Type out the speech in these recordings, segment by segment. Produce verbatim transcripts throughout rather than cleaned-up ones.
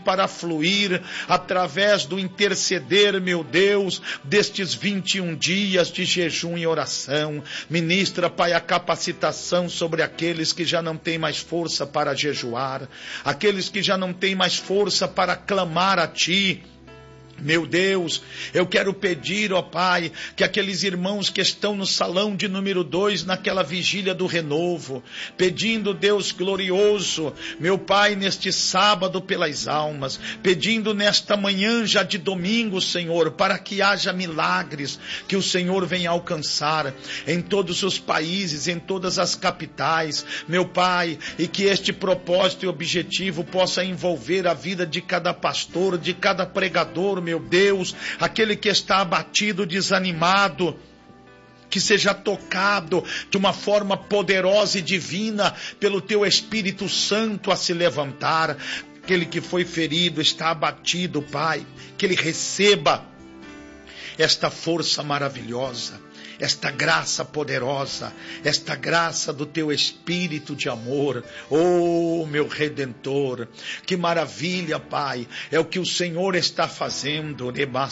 para fluir através do interceder, meu Deus, destes vinte e um dias de jejum e oração. Ministra, Pai, a capacitação sobre aqueles que já não têm mais força para jejuar, aqueles que já não têm mais força para clamar a Ti. Meu Deus, eu quero pedir, ó Pai, que aqueles irmãos que estão no salão de número dois, naquela vigília do renovo, pedindo, Deus glorioso, meu Pai, neste sábado pelas almas, pedindo nesta manhã já de domingo, Senhor, para que haja milagres, que o Senhor venha alcançar em todos os países, em todas as capitais, meu Pai, e que este propósito e objetivo possa envolver a vida de cada pastor, de cada pregador, meu Deus, aquele que está abatido, desanimado, que seja tocado de uma forma poderosa e divina pelo Teu Espírito Santo a se levantar. Aquele que foi ferido, está abatido, Pai, que ele receba esta força maravilhosa, esta graça poderosa, esta graça do Teu Espírito de amor. Oh, meu Redentor, que maravilha, Pai, é o que o Senhor está fazendo,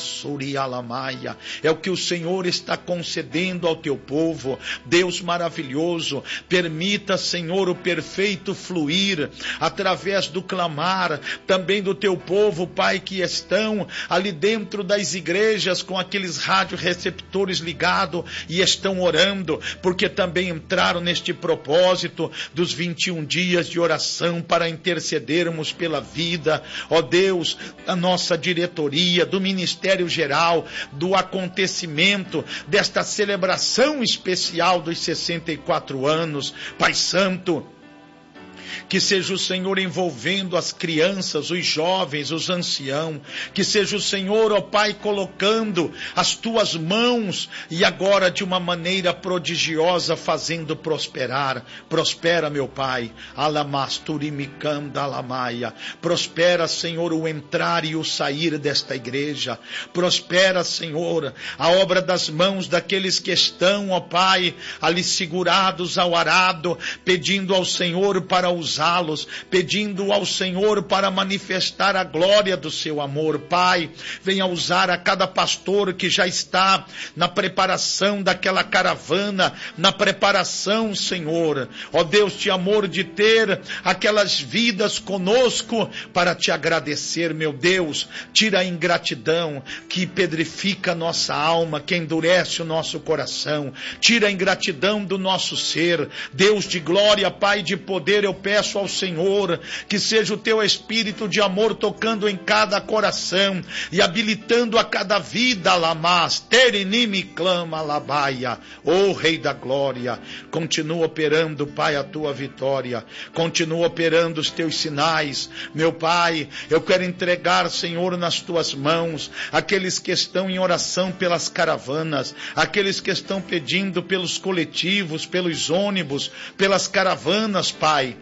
é o que o Senhor está concedendo ao Teu povo. Deus maravilhoso, permita, Senhor, o perfeito fluir através do clamar também do Teu povo, Pai, que estão ali dentro das igrejas com aqueles radioreceptores ligados e estão orando, porque também entraram neste propósito dos vinte e um dias de oração para intercedermos pela vida, ó Deus, a nossa diretoria, do Ministério Geral, do acontecimento desta celebração especial dos sessenta e quatro anos, Pai Santo. Que seja o Senhor envolvendo as crianças, os jovens, os anciãos. Que seja o Senhor, ó Pai, colocando as Tuas mãos e agora de uma maneira prodigiosa fazendo prosperar. Prospera, meu Pai. Alamasturimicanda alamaia. Prospera, Senhor, o entrar e o sair desta igreja. Prospera, Senhor, a obra das mãos daqueles que estão, ó Pai, ali segurados ao arado, pedindo ao Senhor para usá-los, pedindo ao Senhor para manifestar a glória do seu amor. Pai, venha usar a cada pastor que já está na preparação daquela caravana, na preparação, Senhor, ó Deus de amor, de ter aquelas vidas conosco para te agradecer, meu Deus. Tira a ingratidão que pedrifica a nossa alma, que endurece o nosso coração, tira a ingratidão do nosso ser. Deus de glória, Pai de poder, eu peço ao Senhor que seja o Teu Espírito de amor tocando em cada coração e habilitando a cada vida. Lamas, terenime clama labaia. Ó Rei da Glória, continua operando, Pai, a Tua vitória, continua operando os Teus sinais. Meu Pai, eu quero entregar, Senhor, nas Tuas mãos aqueles que estão em oração pelas caravanas, aqueles que estão pedindo pelos coletivos, pelos ônibus, pelas caravanas, Pai,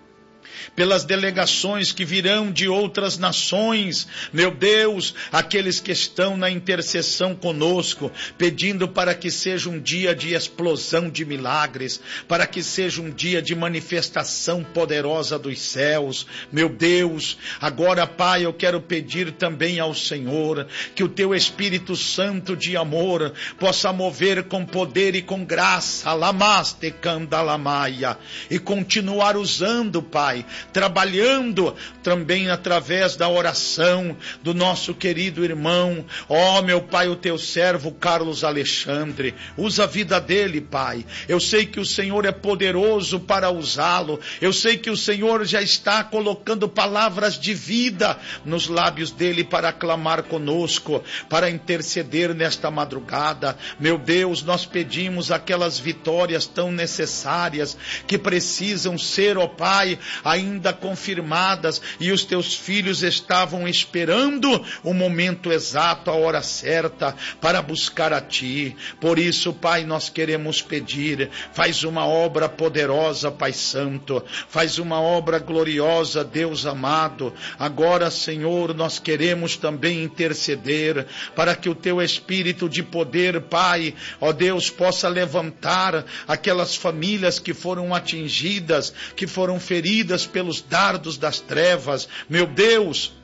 pelas delegações que virão de outras nações, meu Deus, aqueles que estão na intercessão conosco, pedindo para que seja um dia de explosão de milagres, para que seja um dia de manifestação poderosa dos céus. Meu Deus, agora, Pai, eu quero pedir também ao Senhor que o Teu Espírito Santo de amor possa mover com poder e com graça, lamaste candalamaia, e continuar usando, Pai, trabalhando também através da oração do nosso querido irmão, ó oh, meu Pai, o Teu servo Carlos Alexandre. Usa a vida dele, Pai. Eu sei que o Senhor é poderoso para usá-lo, eu sei que o Senhor já está colocando palavras de vida nos lábios dele para clamar conosco, para interceder nesta madrugada. Meu Deus, nós pedimos aquelas vitórias tão necessárias que precisam ser, ó Pai, ainda confirmadas, e os Teus filhos estavam esperando o momento exato, a hora certa para buscar a Ti. Por isso, Pai, nós queremos pedir, faz uma obra poderosa, Pai Santo, faz uma obra gloriosa, Deus amado. Agora, Senhor, nós queremos também interceder para que o Teu Espírito de poder, Pai, ó Deus, possa levantar aquelas famílias que foram atingidas, que foram feridas pelos dardos das trevas. Meu Deus,